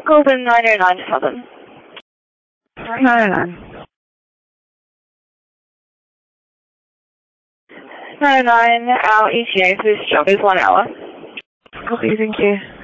Golden 909-7. 909. 909, our ETA for this job is 1 hour. Copy, thank you.